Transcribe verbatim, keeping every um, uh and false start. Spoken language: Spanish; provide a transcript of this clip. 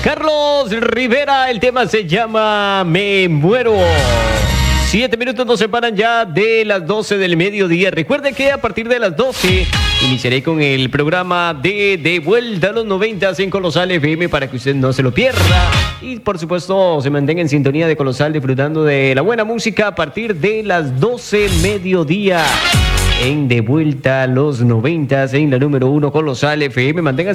Carlos Rivera, el tema se llama Me Muero. Siete minutos nos separan ya de las doce del mediodía. Recuerden que a partir de las doce iniciaré con el programa de De Vuelta a los noventas en Colosal F M para que usted no se lo pierda. Y por supuesto se mantenga en sintonía de Colosal disfrutando de la buena música a partir de las doce mediodía. En De Vuelta a los noventas en la número uno Colosal F M. Manténgase